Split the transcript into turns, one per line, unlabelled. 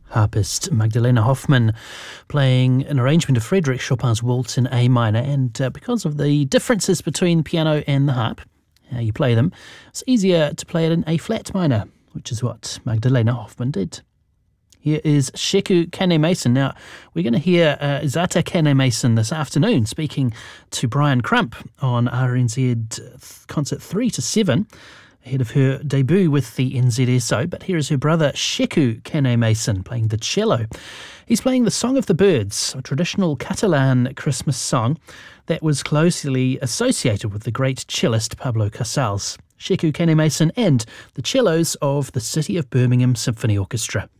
Harpist Magdalena Hoffmann playing an arrangement of Frédéric Chopin's Waltz in A minor, and because of the differences between piano and the harp, how you play them, it's easier to play it in A flat minor, which is what Magdalena Hoffmann did. Here is Sheku Kane-Mason. Now, we're going to hear Zata Kane-Mason this afternoon speaking to Brian Crump on RNZ Concert 3 to 7, ahead of her debut with the NZSO. But here is her brother Sheku Kane-Mason playing the cello. He's playing the Song of the Birds, a traditional Catalan Christmas song that was closely associated with the great cellist Pablo Casals. Sheku Kane-Mason and the cellos of the City of Birmingham Symphony Orchestra.